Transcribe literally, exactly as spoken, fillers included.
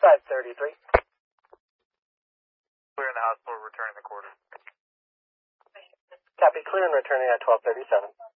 five thirty-three. Clear in the hospital, returning the quarter. Copy, clear and returning at twelve thirty-seven.